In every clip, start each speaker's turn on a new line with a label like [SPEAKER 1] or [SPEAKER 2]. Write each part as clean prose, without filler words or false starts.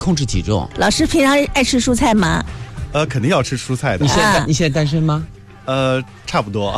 [SPEAKER 1] 控制体重。
[SPEAKER 2] 老师平常爱吃蔬菜吗？
[SPEAKER 3] 肯定要吃蔬菜的。
[SPEAKER 1] 你现在单身吗？
[SPEAKER 3] 差不多。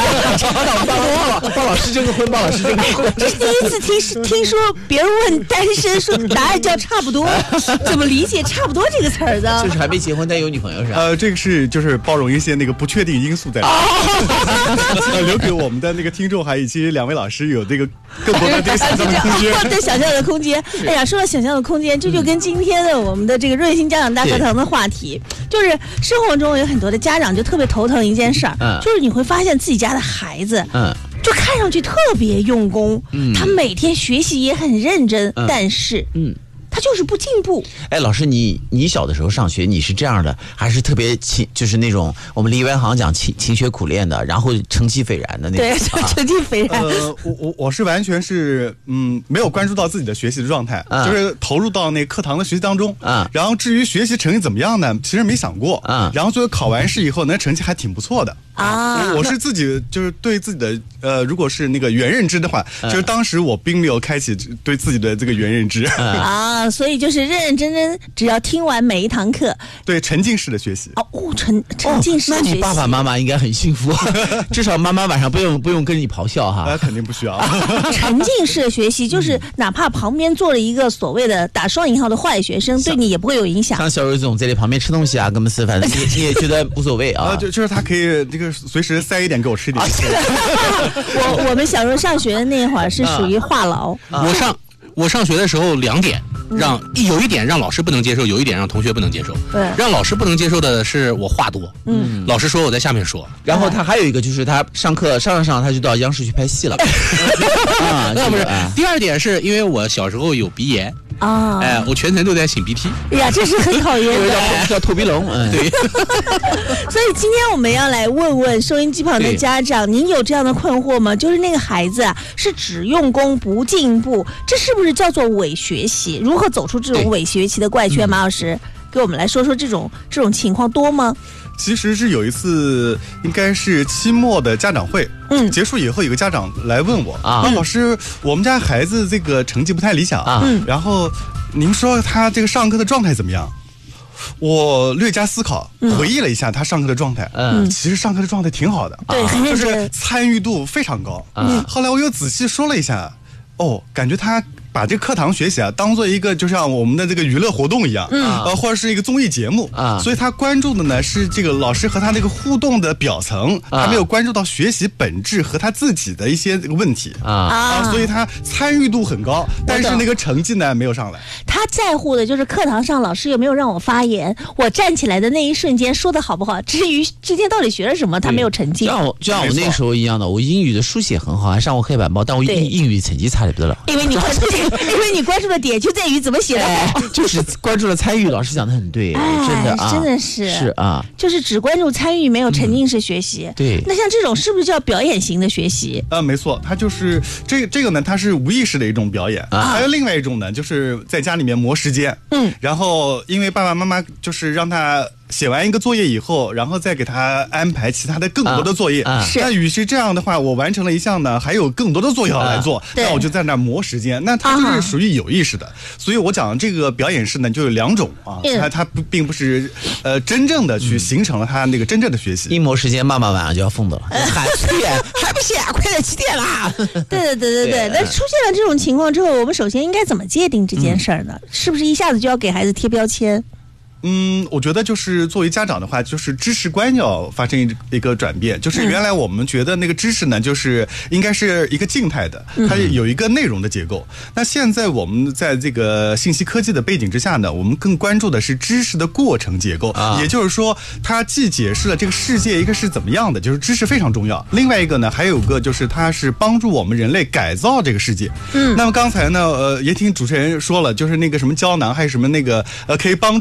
[SPEAKER 1] 鲍老师这个婚，鲍老师这个婚，
[SPEAKER 2] 这是第一次听说别人问单身说答案叫差不多，怎么理解差不多这个词儿的？
[SPEAKER 1] 就是还没结婚但有女朋友是吧？
[SPEAKER 3] 这个是就是包容一些那个不确定因素在里面，留给我们的那个听众还以及两位老师有这个更多的这个想象的空间。
[SPEAKER 2] 对，想象的空间。哎呀，说到想象的空间，这就跟今天的我们的这个润心家长大课堂的话题，就是生活中有很多的家长就特别头疼一件事儿，就是你会发现自己家的孩子，就看上去特别用功，他每天学习也很认真，但是，他就是不进步。
[SPEAKER 1] 哎，老师，你小的时候上学，你是这样的，还是特别就是那种我们梨园行讲勤学苦练的，然后成绩斐然的那种？
[SPEAKER 2] 对，成绩斐然。
[SPEAKER 3] 我是完全是没有关注到自己的学习的状态，就是投入到那课堂的学习当中。然后至于学习成绩怎么样呢？其实没想过。然后最后考完试以后，那成绩还挺不错的。我是自己就是对自己的如果是那个原认知的话，就是当时我并没有开启对自己的这个原认知
[SPEAKER 2] 所以就是认认真真，只要听完每一堂课，
[SPEAKER 3] 对沉浸式的学习。
[SPEAKER 2] 沉浸式的学习。
[SPEAKER 1] 那你爸爸妈妈应该很幸福，至少妈妈晚上不用跟你咆哮哈。
[SPEAKER 3] 肯定不需要。
[SPEAKER 2] 沉浸式的学习就是哪怕旁边坐了一个所谓的打双引号的坏学生，对你也不会有影响。
[SPEAKER 1] 像小柔总在这旁边吃东西啊，跟我们吃饭，你也觉得无所谓啊？
[SPEAKER 3] 就是他可以这个随时塞一点给我吃一点。
[SPEAKER 2] 我们小时候上学的那会儿是属于话痨。
[SPEAKER 4] 我上学的时候2点，有一点让老师不能接受，有一点让同学不能接受。
[SPEAKER 2] 对，
[SPEAKER 4] 让老师不能接受的是我话多。老师说我在下面说。
[SPEAKER 1] 然后他还有一个就是他上课上他就到央视去拍戏了。
[SPEAKER 4] 那不是。第二点是因为我小时候有鼻炎。我全程都在擤鼻涕。
[SPEAKER 2] 哎呀，这是很讨厌的，
[SPEAKER 1] 叫透鼻龙。
[SPEAKER 4] 对。
[SPEAKER 2] 所以今天我们要来问问收音机旁的家长，您有这样的困惑吗？就是那个孩子是只用功不进步，这是不是叫做伪学习？如何走出这种伪学习的怪圈？马老师给我们来说说这种情况多吗？
[SPEAKER 3] 其实是有一次，应该是期末的家长会，结束以后，有个家长来问我，老师，我们家孩子这个成绩不太理想，然后您说他这个上课的状态怎么样？我略加思考，回忆了一下他上课的状态，其实上课的状态挺好的，
[SPEAKER 2] 对，很认真，
[SPEAKER 3] 就是参与度非常高。后来我又仔细说了一下，感觉他把这个课堂学习当做一个就像我们的这个娱乐活动一样，或者是一个综艺节目，所以他关注的呢是这个老师和他那个互动的表层，他没有关注到学习本质和他自己的一些这个问题所以他参与度很高，但是那个成绩呢没有上来。
[SPEAKER 2] 他在乎的就是课堂上老师有没有让我发言，我站起来的那一瞬间说的好不好，至于今天到底学了什么他没有成绩。
[SPEAKER 1] 就像我那时候一样的，我英语的书写很好，还上过黑板报，但我英语成绩差得不得了。
[SPEAKER 2] 因为你关注的点就在于怎么写的好，
[SPEAKER 1] 就是关注了参与。老师讲的很对，真的
[SPEAKER 2] 真的是就是只关注参与，没有沉浸式学习。
[SPEAKER 1] 对，
[SPEAKER 2] 那像这种是不是叫表演型的学习？
[SPEAKER 3] 没错，它就是这个呢，它是无意识的一种表演。还有另外一种呢，就是在家里面磨时间。然后因为爸爸妈妈就是让他写完一个作业以后，然后再给他安排其他的更多的作业。那与其这样的话，我完成了一项呢，还有更多的作业要来做，那我就在那磨时间。那它就是属于有意识的。所以我讲这个表演式呢，就有2种它并不是真正的去形成了他那个真正的学习。
[SPEAKER 1] 一磨时间，妈妈晚上就要疯的了，喊7点还不写，快点7点啦！
[SPEAKER 2] 对。那出现了这种情况之后，我们首先应该怎么界定这件事儿呢？是不是一下子就要给孩子贴标签？
[SPEAKER 3] 我觉得就是作为家长的话，就是知识观要发生一个转变。就是原来我们觉得那个知识呢，就是应该是一个静态的，它有一个内容的结构。那现在我们在这个信息科技的背景之下呢，我们更关注的是知识的过程结构。也就是说，它既解释了这个世界一个是怎么样的，就是知识非常重要。另外一个呢，还有个就是它是帮助我们人类改造这个世界。那么刚才呢，也听主持人说了，就是那个什么胶囊，还有什么那个可以帮助我们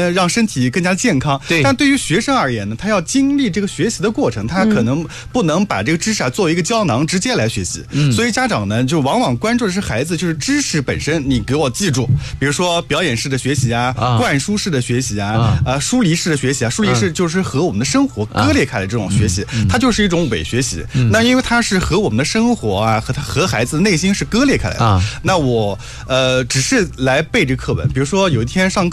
[SPEAKER 3] 能让身体更加健康。
[SPEAKER 1] 对。
[SPEAKER 3] 但对于学生而言呢，他要经历这个学习的过程，他可能不能把这个知识作为一个胶囊直接来学习。所以家长呢，就往往关注的是孩子就是知识本身，你给我记住，比如说表演式的学习啊，灌输式的学习啊，疏离式的学习啊，疏离式就是和我们的生活割裂开的这种学习，它就是一种伪学习。那因为它是和我们的生活啊，和孩子的内心是割裂开来的。那我只是来背这课文，比如说有一天上课